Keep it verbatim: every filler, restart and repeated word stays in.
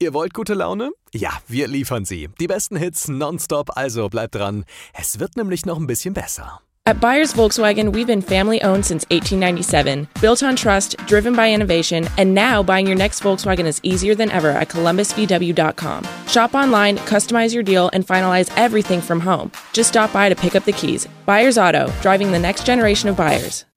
Ihr wollt gute Laune? Ja, wir liefern sie. Die besten Hits nonstop, also bleibt dran. Es wird nämlich noch ein bisschen besser. At Byers Volkswagen, we've been family-owned since eighteen ninety-seven, built on trust, driven by innovation, and now buying your next Volkswagen is easier than ever at columbus v w dot com. Shop online, customize your deal, and finalize everything from home. Just stop by to pick up the keys. Byers Auto, driving the next generation of buyers.